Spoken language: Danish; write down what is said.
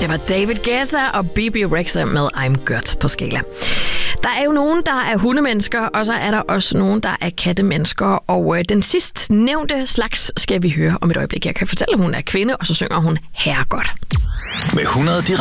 Det var David Guetta og Bebe Rexha med I'm Good på skala. Der er jo nogen, der er hundemennesker, og så er der også nogen, der er kattemennesker. Og den sidst nævnte slags skal vi høre om et øjeblik. Jeg kan fortælle, at hun er kvinde, og så synger hun herregodt. Med 100